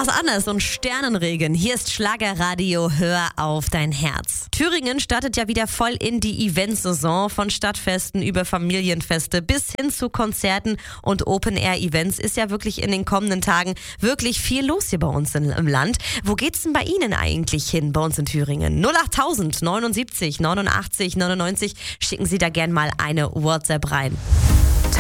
Was anderes und Sternenregen. Hier ist Schlagerradio, hör auf dein Herz. Thüringen startet ja wieder voll in die Eventsaison. Von Stadtfesten über Familienfeste bis hin zu Konzerten und Open-Air-Events ist ja wirklich in den kommenden Tagen wirklich viel los hier bei uns im Land. Wo geht's denn bei Ihnen eigentlich hin, bei uns in Thüringen? 08000 79 89 99. Schicken Sie da gern mal eine WhatsApp rein.